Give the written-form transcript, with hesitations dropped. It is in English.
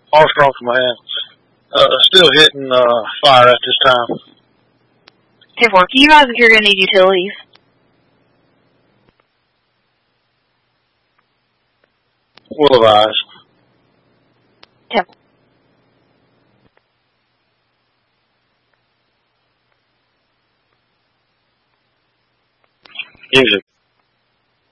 Armstrong Command. Still hitting fire at this time. 10-4, can you advise if you're going to need utilities? Will advise. 10. Music.